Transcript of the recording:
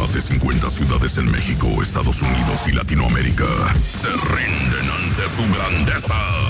más de 50 ciudades en México, Estados Unidos y Latinoamérica se rinden ante su grandeza.